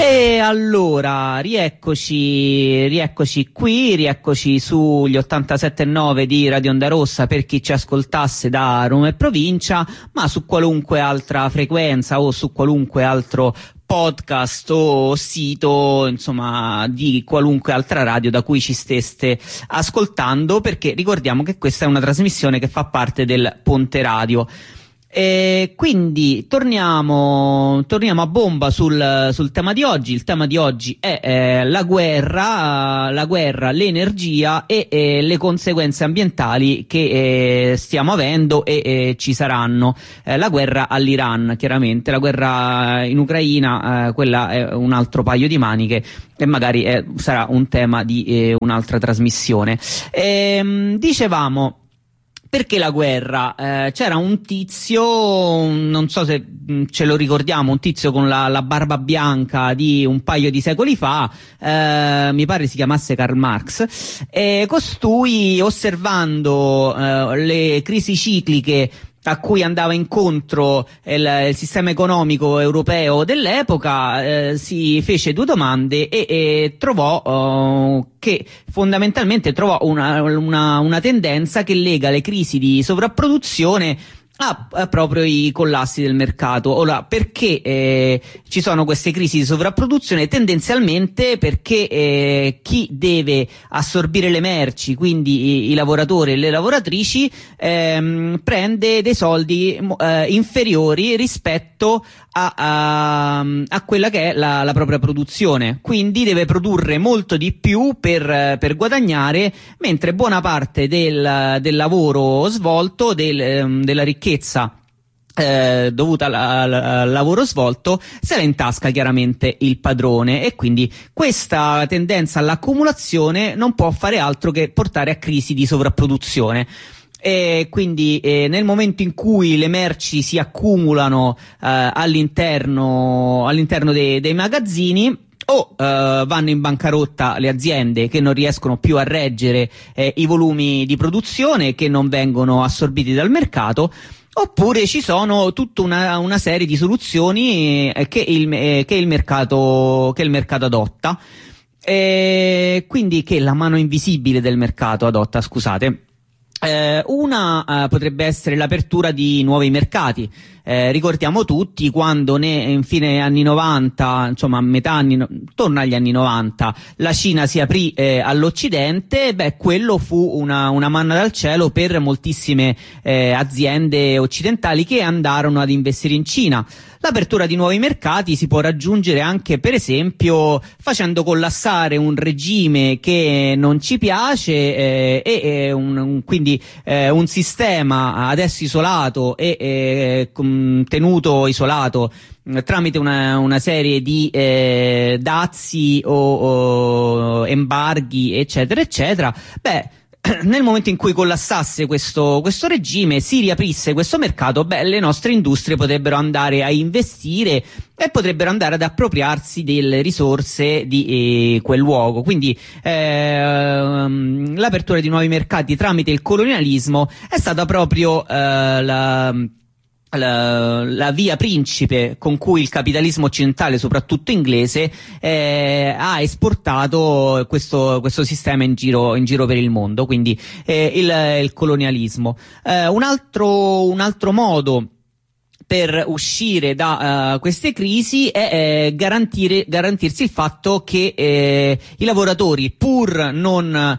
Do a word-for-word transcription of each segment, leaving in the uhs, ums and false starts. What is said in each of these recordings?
E allora, rieccoci, rieccoci qui, rieccoci sugli ottantasette e nove di Radio Onda Rossa per chi ci ascoltasse da Roma e provincia, ma su qualunque altra frequenza o su qualunque altro podcast o sito, insomma, di qualunque altra radio da cui ci steste ascoltando, perché ricordiamo che questa è una trasmissione che fa parte del Ponte Radio. E quindi torniamo, torniamo a bomba sul, sul tema di oggi. Il tema di oggi è eh, la guerra, la guerra, l'energia e eh, le conseguenze ambientali che eh, stiamo avendo e eh, ci saranno. Eh, la guerra all'Iran, chiaramente, la guerra in Ucraina, eh, quella è un altro paio di maniche e magari eh, sarà un tema di eh, un'altra trasmissione. E, dicevamo, perché la guerra? Eh, c'era un tizio, non so se mh, ce lo ricordiamo, un tizio con la, la barba bianca di un paio di secoli fa, eh, mi pare si chiamasse Karl Marx, e costui, osservando eh, le crisi cicliche a cui andava incontro il, il sistema economico europeo dell'epoca, eh, si fece due domande e, e trovò uh, che fondamentalmente trovò una, una, una tendenza che lega le crisi di sovrapproduzione a, a proprio i collassi del mercato. Ora, perché eh, ci sono queste crisi di sovrapproduzione? Tendenzialmente perché eh, chi deve assorbire le merci, quindi i, i lavoratori e le lavoratrici, ehm, prende dei soldi eh, inferiori rispetto a, a, a quella che è la, la propria produzione, quindi deve produrre molto di più per, per guadagnare, mentre buona parte del, del lavoro svolto, del, della ricchezza Eh, dovuta al, al lavoro svolto, se la intasca chiaramente il padrone, e quindi questa tendenza all'accumulazione non può fare altro che portare a crisi di sovrapproduzione. E quindi eh, nel momento in cui le merci si accumulano eh, all'interno all'interno dei, dei magazzini, o eh, vanno in bancarotta le aziende che non riescono più a reggere eh, i volumi di produzione, che non vengono assorbiti dal mercato, oppure ci sono tutta una, una serie di soluzioni eh, che, il, eh, che il mercato che il mercato adotta, e quindi che la mano invisibile del mercato adotta, scusate. Eh, una eh, potrebbe essere l'apertura di nuovi mercati. Eh, ricordiamo tutti quando ne, in fine anni novanta, insomma a metà anni, torno agli anni novanta, la Cina si aprì eh, all'Occidente. Beh, quello fu una, una manna dal cielo per moltissime eh, aziende occidentali che andarono ad investire in Cina. L'apertura di nuovi mercati si può raggiungere anche, per esempio, facendo collassare un regime che non ci piace eh, e eh, un, un, quindi eh, un sistema adesso isolato e eh, tenuto isolato tramite una, una serie di eh, dazi o, o embarghi, eccetera eccetera. Beh, nel momento in cui collassasse questo, questo regime, si riaprisse questo mercato, beh, le nostre industrie potrebbero andare a investire e potrebbero andare ad appropriarsi delle risorse di eh, quel luogo. Quindi ehm, l'apertura di nuovi mercati tramite il colonialismo è stata proprio eh, la La, la via principe con cui il capitalismo occidentale, soprattutto inglese, eh, ha esportato questo, questo sistema in giro, in giro per il mondo, quindi eh, il, il colonialismo. Eh, un altro, un altro modo per uscire da uh, queste crisi è eh, garantire, garantirsi il fatto che eh, i lavoratori, pur non,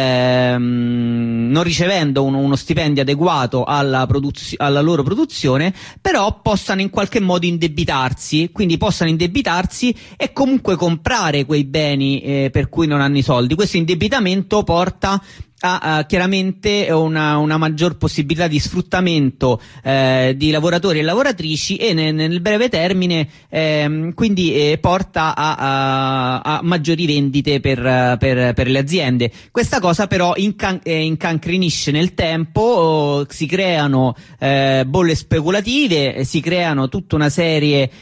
ehm, non ricevendo uno, uno stipendio adeguato alla, produzio- alla loro produzione, però possano in qualche modo indebitarsi, quindi possano indebitarsi e comunque comprare quei beni eh, per cui non hanno i soldi. Questo indebitamento porta ha uh, chiaramente una, una maggior possibilità di sfruttamento eh, di lavoratori e lavoratrici e nel, nel breve termine ehm, quindi eh, porta a, a, a maggiori vendite per, per, per le aziende. Questa cosa però incan- eh, incancrenisce nel tempo, oh, si creano eh, bolle speculative, si creano tutta una serie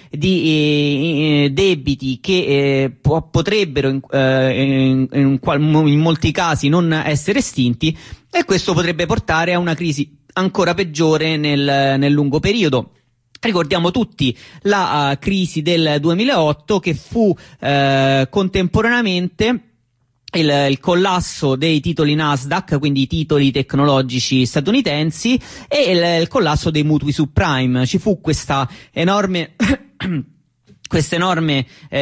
di eh, debiti che eh, po- potrebbero in, eh, in, in, in molti casi non essere estinti, e questo potrebbe portare a una crisi ancora peggiore nel, nel lungo periodo. Ricordiamo tutti la uh, crisi del duemilaotto, che fu uh, contemporaneamente Il, il collasso dei titoli Nasdaq, quindi i titoli tecnologici statunitensi, e il, il collasso dei mutui subprime. Ci fu questa enorme questa enorme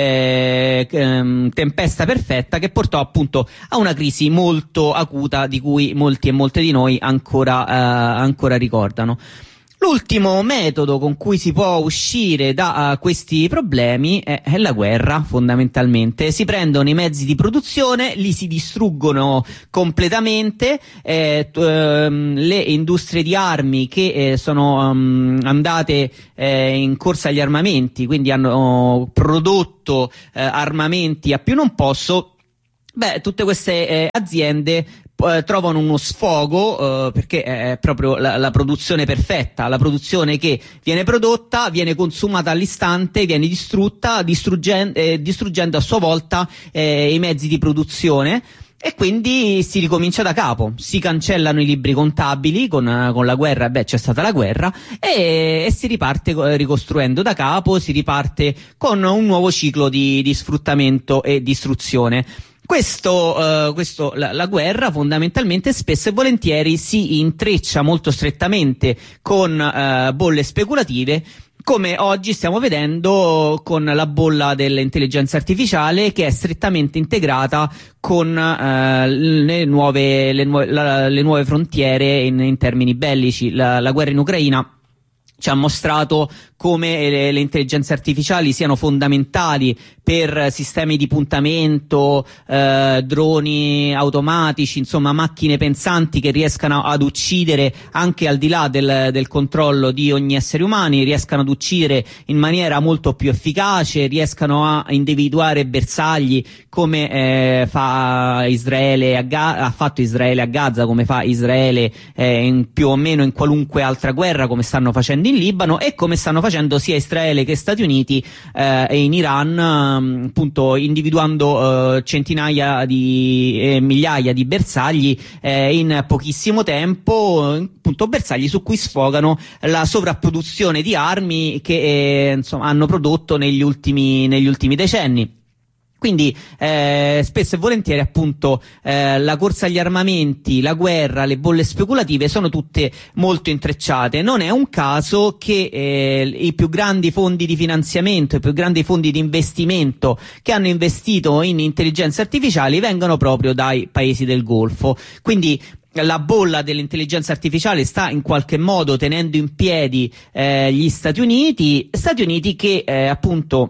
eh, tempesta perfetta che portò appunto a una crisi molto acuta di cui molti e molte di noi ancora, eh, ancora ricordano. L'ultimo metodo con cui si può uscire da uh, questi problemi è, è la guerra, fondamentalmente. Si prendono i mezzi di produzione, li si distruggono completamente, eh, t- ehm, le industrie di armi che eh, sono um, andate eh, in corsa agli armamenti, quindi hanno prodotto eh, armamenti a più non posso. Beh, tutte queste eh, aziende eh, trovano uno sfogo, eh, perché è proprio la, la produzione perfetta, la produzione che viene prodotta, viene consumata all'istante, viene distrutta, distruggendo, eh, distruggendo a sua volta eh, i mezzi di produzione. E quindi si ricomincia da capo, si cancellano i libri contabili con, con la guerra, beh c'è stata la guerra, e, e si riparte ricostruendo da capo, si riparte con un nuovo ciclo di, di sfruttamento e distruzione. Questo, uh, questo la, la guerra fondamentalmente spesso e volentieri si intreccia molto strettamente con uh, bolle speculative, come oggi stiamo vedendo con la bolla dell'intelligenza artificiale, che è strettamente integrata con uh, le, nuove, le, nuove, la, le nuove frontiere in, in termini bellici. La, la guerra in Ucraina ci ha mostrato come le, le intelligenze artificiali siano fondamentali per sistemi di puntamento, eh, droni automatici, insomma macchine pensanti che riescano ad uccidere anche al di là del, del controllo di ogni essere umano, riescano ad uccidere in maniera molto più efficace, riescano a individuare bersagli come eh, fa Israele a Ga- ha fatto Israele a Gaza, come fa Israele eh, in più o meno in qualunque altra guerra, come stanno facendo in Libano e come stanno facendo sia Israele che Stati Uniti eh, e in Iran, eh, appunto individuando eh, centinaia di eh, migliaia di bersagli eh, in pochissimo tempo, appunto bersagli su cui sfogano la sovrapproduzione di armi che eh, insomma hanno prodotto negli ultimi negli ultimi decenni. Quindi eh, spesso e volentieri appunto eh, la corsa agli armamenti, la guerra, le bolle speculative sono tutte molto intrecciate. Non è un caso che eh, i più grandi fondi di finanziamento, i più grandi fondi di investimento che hanno investito in intelligenze artificiali vengano proprio dai paesi del Golfo. Quindi la bolla dell'intelligenza artificiale sta in qualche modo tenendo in piedi eh, gli Stati Uniti, Stati Uniti che eh, appunto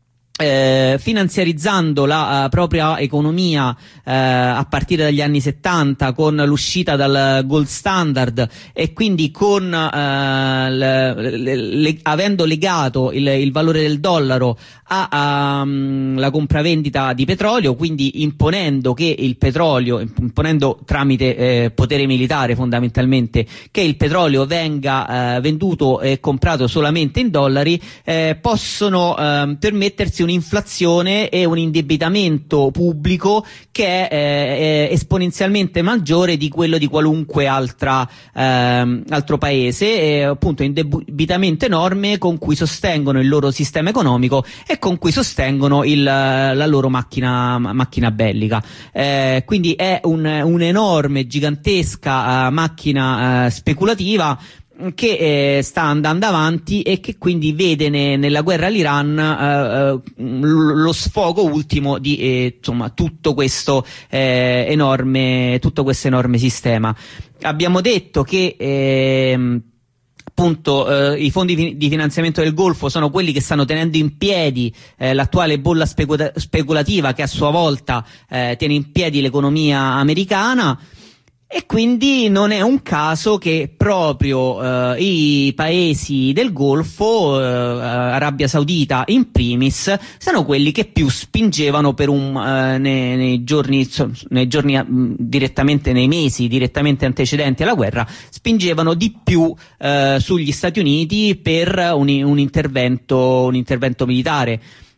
Eh, finanziarizzando la uh, propria economia uh, a partire dagli anni settanta con l'uscita dal gold standard e quindi con uh, le, le, le, avendo legato il, il valore del dollaro a, a um, la compravendita di petrolio, quindi imponendo che il petrolio, imponendo tramite eh, potere militare fondamentalmente che il petrolio venga eh, venduto e comprato solamente in dollari, eh, possono eh, permettersi un'inflazione e un indebitamento pubblico che è, eh, è esponenzialmente maggiore di quello di qualunque altra, eh, altro paese, e appunto indebitamento enorme con cui sostengono il loro sistema economico e con cui sostengono il, la loro macchina, macchina bellica. Eh, quindi è un, un'enorme, gigantesca uh, macchina uh, speculativa che eh, sta andando avanti e che quindi vede ne, nella guerra all'Iran eh, lo sfogo ultimo di eh, insomma tutto questo eh, enorme tutto questo enorme sistema. Abbiamo detto che eh, appunto eh, i fondi di finanziamento del Golfo sono quelli che stanno tenendo in piedi eh, l'attuale bolla specula- speculativa che a sua volta eh, tiene in piedi l'economia americana. E quindi non è un caso che proprio eh, i paesi del Golfo, eh, Arabia Saudita in primis, siano quelli che più spingevano per un eh, nei, nei giorni, nei giorni mh, direttamente nei mesi direttamente antecedenti alla guerra, spingevano di più eh, sugli Stati Uniti per un, un intervento un intervento militare.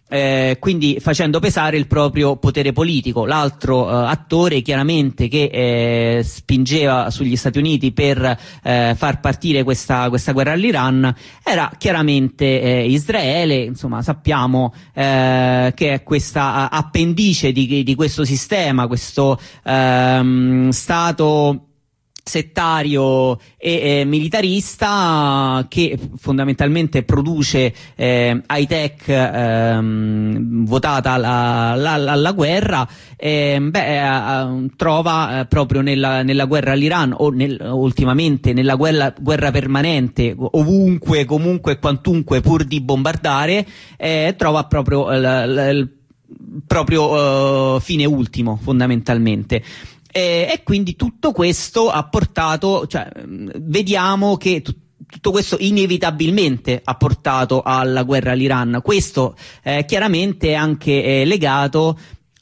Eh, quindi facendo pesare il proprio potere politico. L'altro eh, attore chiaramente che eh, spingeva sugli Stati Uniti per eh, far partire questa, questa guerra all'Iran era chiaramente eh, Israele. Insomma, sappiamo eh, che è questa appendice di, di questo sistema, questo ehm, stato settario e eh, militarista che fondamentalmente produce eh, high-tech ehm, votata alla, alla, alla guerra. eh, beh, eh, trova eh, proprio nella, nella guerra all'Iran o nel, ultimamente nella guerra, guerra permanente, ovunque, comunque e quantunque, pur di bombardare, eh, trova proprio il proprio uh, fine ultimo, fondamentalmente. E, e quindi tutto questo ha portato, cioè, vediamo che t- tutto questo inevitabilmente ha portato alla guerra all'Iran. Questo eh, chiaramente è anche eh, legato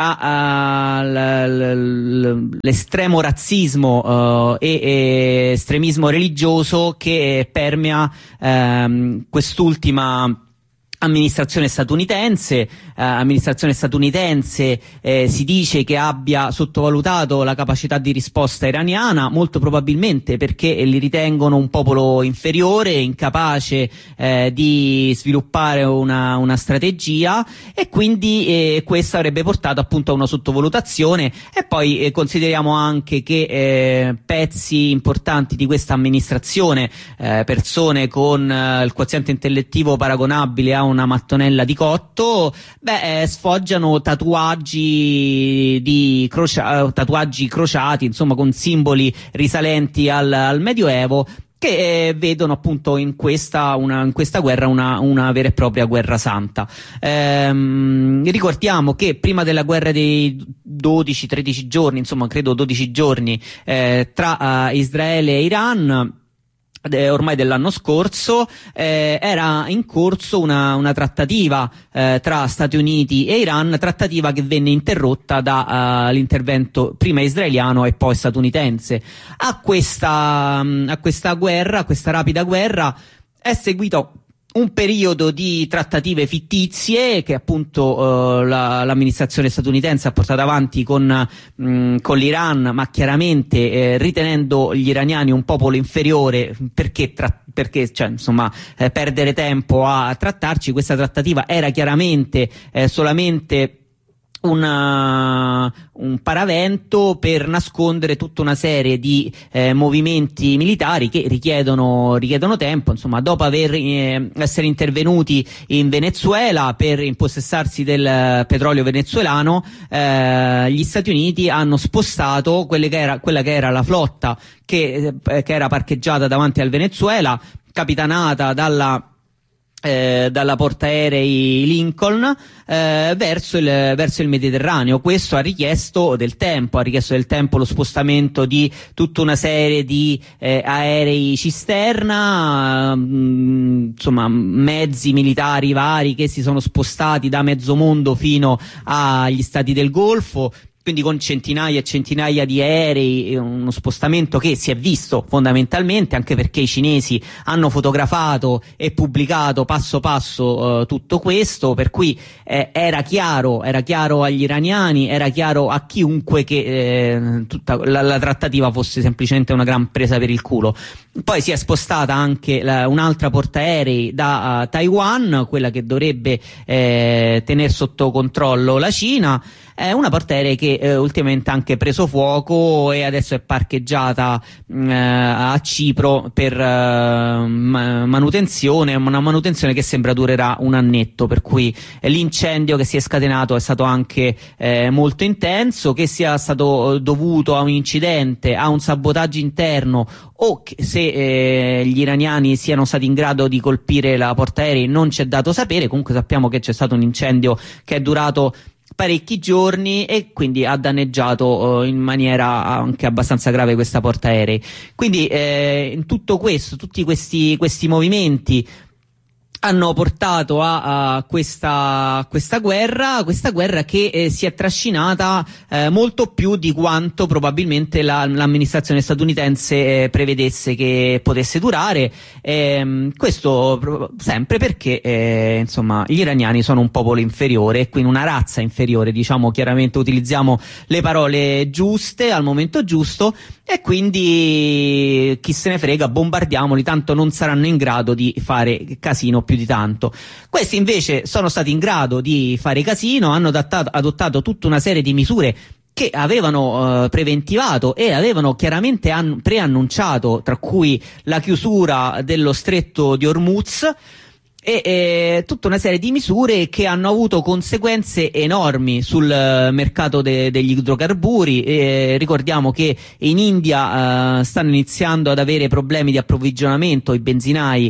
all'estremo razzismo uh, e, e estremismo religioso che permea um, quest'ultima amministrazione statunitense. eh, amministrazione statunitense eh, si dice che abbia sottovalutato la capacità di risposta iraniana, molto probabilmente perché li ritengono un popolo inferiore, incapace eh, di sviluppare una, una strategia, e quindi eh, questo avrebbe portato appunto a una sottovalutazione. E poi eh, consideriamo anche che eh, pezzi importanti di questa amministrazione, eh, persone con eh, il quoziente intellettivo paragonabile a una mattonella di cotto, beh, eh, sfoggiano tatuaggi di crocia- tatuaggi crociati, insomma, con simboli risalenti al, al Medioevo, che eh, vedono appunto in questa, una, in questa guerra una, una vera e propria guerra santa. Ehm, ricordiamo che prima della guerra dei dodici tredici giorni, insomma credo dodici giorni, eh, tra uh, Israele e Iran, ormai dell'anno scorso, eh, era in corso una, una trattativa eh, tra Stati Uniti e Iran, trattativa che venne interrotta dall'intervento uh, prima israeliano e poi statunitense. A questa, a questa guerra, a questa rapida guerra, è seguito un periodo di trattative fittizie che appunto eh, la, l'amministrazione statunitense ha portato avanti con, mh, con l'Iran, ma chiaramente eh, ritenendo gli iraniani un popolo inferiore. Perché, tra, perché cioè, insomma, eh, perdere tempo a, a trattarci? Questa trattativa era chiaramente eh, solamente Una, un paravento per nascondere tutta una serie di eh, movimenti militari che richiedono, richiedono tempo. Insomma, dopo aver eh, essere intervenuti in Venezuela per impossessarsi del petrolio venezuelano, eh, gli Stati Uniti hanno spostato quelle che era, quella che era la flotta che, eh, che era parcheggiata davanti al Venezuela, capitanata dalla Eh, dalla portaerei Lincoln, eh, verso, il, verso il Mediterraneo. Questo ha richiesto del tempo, ha richiesto del tempo lo spostamento di tutta una serie di eh, aerei cisterna, mh, insomma mezzi militari vari che si sono spostati da mezzo mondo fino agli stati del Golfo, quindi con centinaia e centinaia di aerei, uno spostamento che si è visto fondamentalmente anche perché i cinesi hanno fotografato e pubblicato passo passo eh, tutto questo, per cui eh, era chiaro, era chiaro agli iraniani, era chiaro a chiunque che eh, tutta la, la trattativa fosse semplicemente una gran presa per il culo. Poi si è spostata anche la, un'altra portaerei da uh, Taiwan, quella che dovrebbe eh, tenere sotto controllo la Cina. È una portaerei che eh, ultimamente ha anche preso fuoco e adesso è parcheggiata eh, a Cipro per eh, manutenzione, una manutenzione che sembra durerà un annetto, per cui eh, l'incendio che si è scatenato è stato anche eh, molto intenso. Che sia stato dovuto a un incidente, a un sabotaggio interno, o che se eh, gli iraniani siano stati in grado di colpire la portaerei non c'è dato sapere. Comunque sappiamo che c'è stato un incendio che è durato parecchi giorni e quindi ha danneggiato eh, in maniera anche abbastanza grave questa portaerei. Quindi eh, in tutto questo, tutti questi, questi movimenti hanno portato a, a questa, questa guerra, questa guerra che eh, si è trascinata eh, molto più di quanto probabilmente la, l'amministrazione statunitense eh, prevedesse che potesse durare. Eh, questo sempre perché eh, insomma gli iraniani sono un popolo inferiore e quindi una razza inferiore, diciamo chiaramente, utilizziamo le parole giuste al momento giusto, e quindi chi se ne frega, bombardiamoli, tanto non saranno in grado di fare casino più di tanto. Questi invece sono stati in grado di fare casino, hanno adottato, adottato tutta una serie di misure che avevano eh, preventivato e avevano chiaramente an- preannunciato, tra cui la chiusura dello stretto di Hormuz, e eh, tutta una serie di misure che hanno avuto conseguenze enormi sul eh, mercato de- degli idrocarburi. Eh, ricordiamo che in India eh, stanno iniziando ad avere problemi di approvvigionamento i benzinai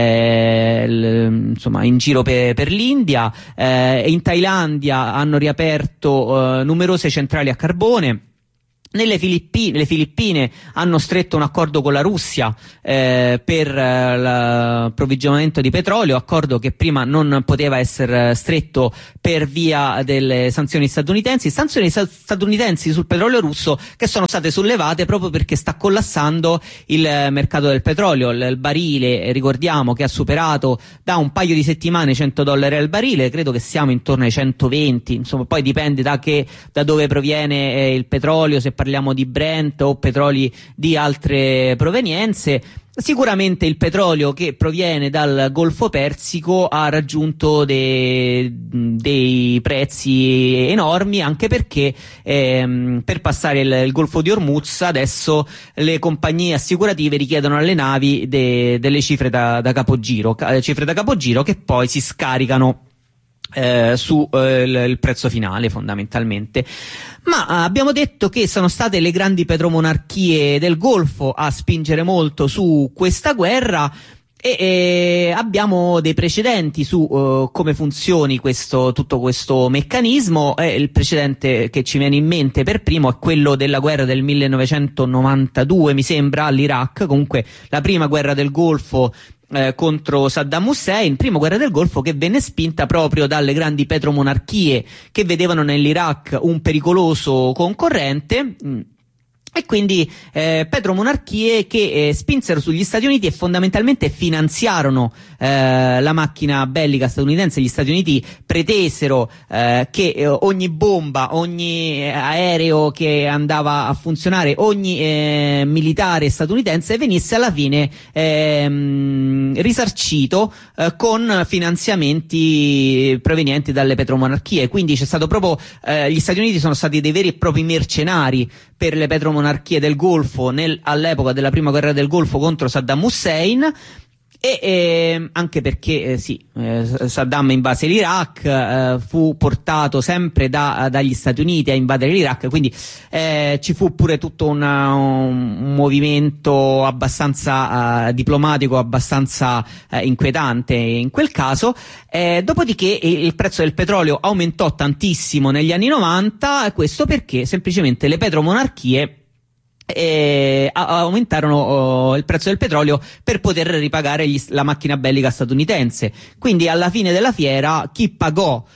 eh, l- insomma in giro per, per l'India, eh, in Thailandia hanno riaperto eh, numerose centrali a carbone. Nelle Filippine, le Filippine hanno stretto un accordo con la Russia eh, per eh, l'approvvigionamento di petrolio, accordo che prima non poteva essere stretto per via delle sanzioni statunitensi, sanzioni statunitensi sul petrolio russo che sono state sollevate proprio perché sta collassando il mercato del petrolio. Il, il barile, ricordiamo che ha superato da un paio di settimane i cento dollari al barile, credo che siamo intorno ai centoventi, insomma poi dipende da che da dove proviene eh, il petrolio, se parliamo di Brent o petroli di altre provenienze. Sicuramente il petrolio che proviene dal Golfo Persico ha raggiunto dei, dei prezzi enormi, anche perché ehm, per passare il, il Golfo di Hormuz adesso le compagnie assicurative richiedono alle navi de, delle cifre da, da capogiro, cifre da capogiro che poi si scaricano Eh, su eh, il, il prezzo finale fondamentalmente. Ma eh, abbiamo detto che sono state le grandi petromonarchie del Golfo a spingere molto su questa guerra, e eh, abbiamo dei precedenti su eh, come funzioni questo, tutto questo meccanismo. Eh, il precedente che ci viene in mente per primo è quello della guerra del millenovecentonovantadue, mi sembra, all'Iraq, comunque la prima guerra del Golfo Eh, contro Saddam Hussein, prima guerra del Golfo che venne spinta proprio dalle grandi petromonarchie che vedevano nell'Iraq un pericoloso concorrente. Mm. E quindi eh, petromonarchie che eh, spinsero sugli Stati Uniti e fondamentalmente finanziarono eh, la macchina bellica statunitense. Gli Stati Uniti pretesero eh, che eh, ogni bomba, ogni aereo che andava a funzionare, ogni eh, militare statunitense venisse alla fine eh, risarcito eh, con finanziamenti provenienti dalle petromonarchie. Quindi c'è stato proprio eh, gli Stati Uniti sono stati dei veri e propri mercenari per le petromonarchie del Golfo nel, all'epoca della prima guerra del Golfo contro Saddam Hussein. E eh, anche perché eh, sì, eh, Saddam invase l'Iraq, eh, fu portato sempre da, dagli Stati Uniti a invadere l'Iraq, quindi eh, ci fu pure tutto una, un movimento abbastanza eh, diplomatico, abbastanza eh, inquietante in quel caso. Eh, dopodiché il prezzo del petrolio aumentò tantissimo negli anni novanta, questo perché semplicemente le petromonarchie E aumentarono oh, il prezzo del petrolio per poter ripagare gli, la macchina bellica statunitense. Quindi alla fine della fiera chi pagò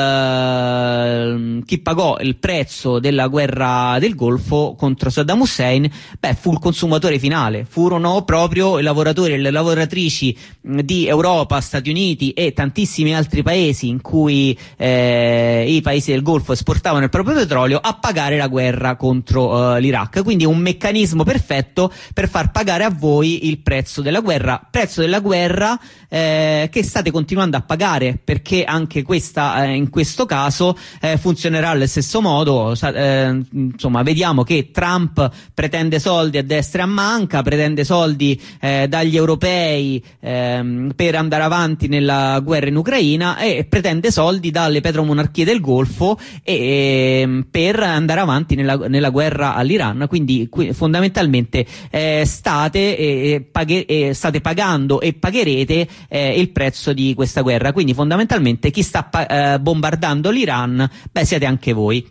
Uh, chi pagò il prezzo della guerra del Golfo contro Saddam Hussein? Beh, fu il consumatore finale, furono proprio i lavoratori e le lavoratrici di Europa, Stati Uniti e tantissimi altri paesi in cui eh, i paesi del Golfo esportavano il proprio petrolio a pagare la guerra contro uh, l'Iraq. Quindi un meccanismo perfetto per far pagare a voi il prezzo della guerra, prezzo della guerra eh, che state continuando a pagare, perché anche questa eh, in questo caso eh, funzionerà allo stesso modo. Eh, insomma, vediamo che Trump pretende soldi a destra e a manca, pretende soldi eh, dagli europei eh, per andare avanti nella guerra in Ucraina, e pretende soldi dalle petromonarchie del Golfo e, eh, per andare avanti nella, nella guerra all'Iran. Quindi qui, fondamentalmente eh, state, eh, paghe, eh, state pagando e pagherete eh, il prezzo di questa guerra. Quindi fondamentalmente chi sta pa- eh, bombardando l'Iran, beh, siete anche voi.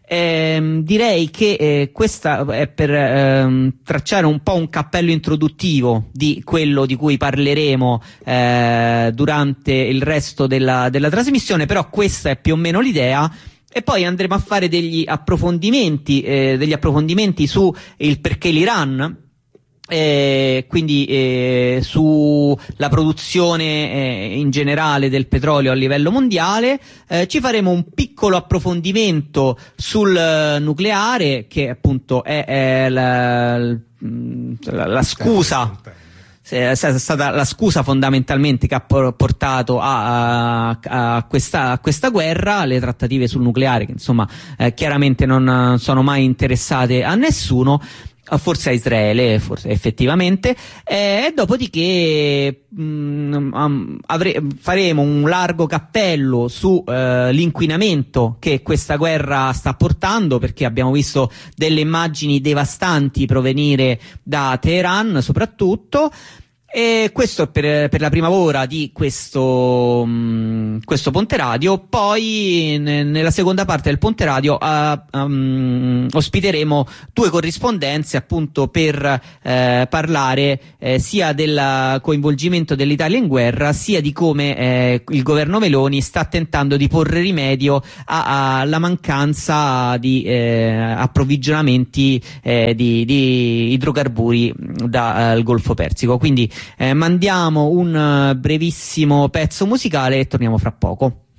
Eh, direi che eh, questa è per ehm, tracciare un po' un cappello introduttivo di quello di cui parleremo eh, durante il resto della, della trasmissione, però questa è più o meno l'idea. E poi andremo a fare degli approfondimenti, eh, degli approfondimenti su il perché l'Iran, eh, quindi eh, sulla produzione eh, in generale del petrolio a livello mondiale. Eh, ci faremo un piccolo approfondimento sul uh, nucleare, che appunto è, è la, la, la scusa. È stata la scusa fondamentalmente che ha portato a, a, a, questa, a questa guerra, le trattative sul nucleare, che insomma eh, chiaramente non sono mai interessate a nessuno, forse a Israele, forse effettivamente, e eh, dopodiché mh, um, avre- faremo un largo cappello su eh, l'inquinamento che questa guerra sta portando, perché abbiamo visto delle immagini devastanti provenire da Teheran soprattutto. E questo è per, per la prima ora di questo, mh, questo Ponte Radio. Poi ne, nella seconda parte del Ponte Radio uh, um, ospiteremo due corrispondenze appunto per eh, parlare eh, sia del coinvolgimento dell'Italia in guerra, sia di come eh, il governo Meloni sta tentando di porre rimedio alla mancanza di eh, approvvigionamenti eh, di, di idrocarburi dal eh, Golfo Persico. Quindi Eh, mandiamo un uh, brevissimo pezzo musicale e torniamo fra poco.